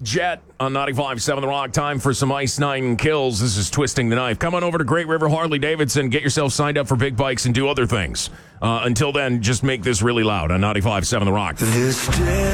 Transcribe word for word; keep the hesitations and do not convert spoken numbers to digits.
Jet on ninety-five point seven The Rock. Time for some Ice Nine Kills. This is Twisting the Knife. Come on over to Great River Harley Davidson. Get yourself signed up for big bikes and do other things. Uh, until then, just make this really loud on ninety-five point seven The Rock.